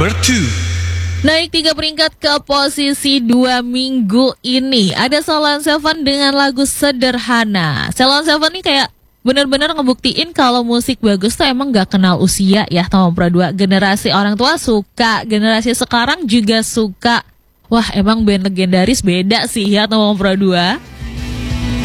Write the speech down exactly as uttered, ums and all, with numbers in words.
number two. Naik tiga peringkat ke posisi dua minggu ini ada Salon Seven dengan lagu Sederhana. Salon Seven ini kayak benar-benar ngebuktiin kalau musik bagus tuh emang gak kenal usia ya, Tomang Pro dua. Generasi orang tua suka, generasi sekarang juga suka. Wah, emang band legendaris beda sih ya, Tomang Pro dua.